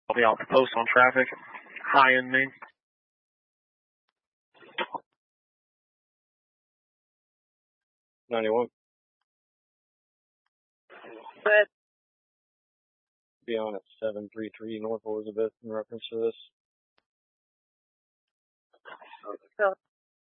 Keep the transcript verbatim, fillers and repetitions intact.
I'll be off the post on traffic. High in me. ninety-one. Good. Be on at seven three three North Elizabeth in reference to this. So